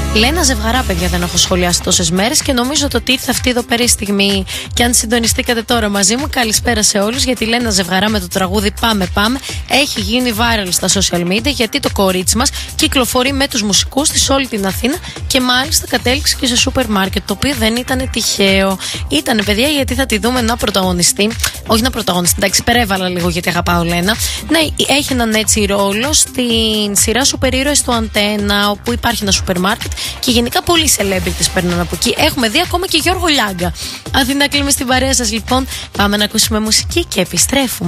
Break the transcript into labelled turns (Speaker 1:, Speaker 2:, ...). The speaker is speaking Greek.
Speaker 1: Λένα Ζευγαρά, παιδιά, δεν έχω σχολιάσει τόσες μέρες και νομίζω ότι ήρθε αυτή εδώ πέρα η στιγμή. Και αν συντονιστήκατε τώρα μαζί μου, καλησπέρα σε όλους. Γιατί η Λένα Ζευγαρά με το τραγούδι Πάμε Πάμε έχει γίνει viral στα social media. Γιατί το κορίτσι μας κυκλοφορεί με τους μουσικούς της σε όλη την Αθήνα και μάλιστα κατέληξε και σε σούπερ μάρκετ. Το οποίο δεν ήταν τυχαίο. Ήτανε, παιδιά, γιατί θα τη δούμε να πρωταγωνιστεί. Όχι να πρωταγωνιστεί, εντάξει, υπερέβαλα λίγο γιατί αγαπάω Λένα. Ναι, έχει έναν έτσι ρόλο στην σειρά Σούπερ Ήρωες του Αντένα, όπου υπάρχει ένα σούπερ μάρκετ και γενικά πολλοί celebrities παίρνουν από εκεί. Έχουμε δει ακόμα και Γιώργο Λιάγκα. Αθήνα, κλείνουμε στην παρέα σας λοιπόν. Πάμε να ακούσουμε μουσική και επιστρέφουμε.